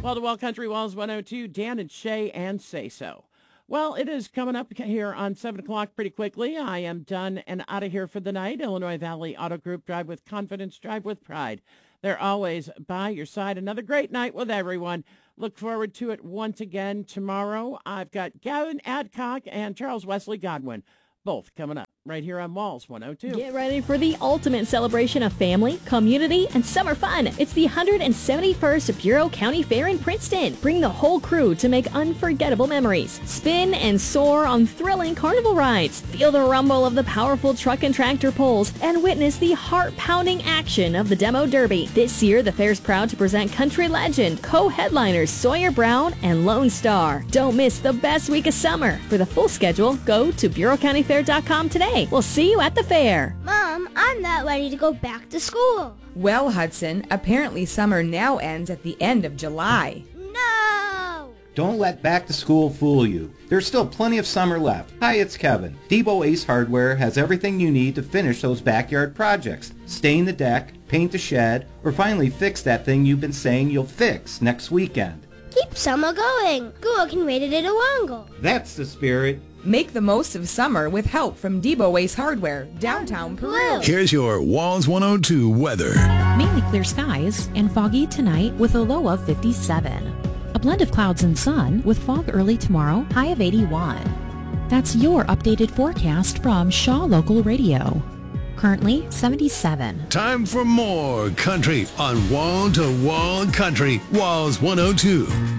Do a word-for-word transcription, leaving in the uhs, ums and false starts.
Well to Well Country Walls one oh two, Dan and Shay and Say So. Well, it is coming up here on seven o'clock pretty quickly. I am done and out of here for the night. Illinois Valley Auto Group, drive with confidence, drive with pride. They're always by your side. Another great night with everyone. Look forward to it once again tomorrow. I've got Gavin Adcock and Charles Wesley Godwin, both coming up right here on Walls one oh two. Get ready for the ultimate celebration of family, community, and summer fun. It's the one hundred seventy-first Bureau County Fair in Princeton. Bring the whole crew to make unforgettable memories. Spin and soar on thrilling carnival rides. Feel the rumble of the powerful truck and tractor pulls and witness the heart-pounding action of the Demo Derby. This year, the fair's proud to present country legend, co-headliners Sawyer Brown and Lone Star. Don't miss the best week of summer. For the full schedule, go to bureau county fair dot com today. We'll see you at the fair. Mom, I'm not ready to go back to school. Well, Hudson, apparently summer now ends at the end of July. No! Don't let back to school fool you. There's still plenty of summer left. Hi, it's Kevin. Debo Ace Hardware has everything you need to finish those backyard projects. Stain the deck, paint the shed, or finally fix that thing you've been saying you'll fix next weekend. Keep summer going. Go can wait a little longer. That's the spirit. Make the most of summer with help from Debo Ace Hardware, downtown Peru. Here's your Walls one oh two weather. Mainly clear skies and foggy tonight with a low of fifty-seven. A blend of clouds and sun with fog early tomorrow, high of eighty-one. That's your updated forecast from Shaw Local Radio. Currently seventy-seven. Time for more country on Wall to Wall Country. Walls one oh two.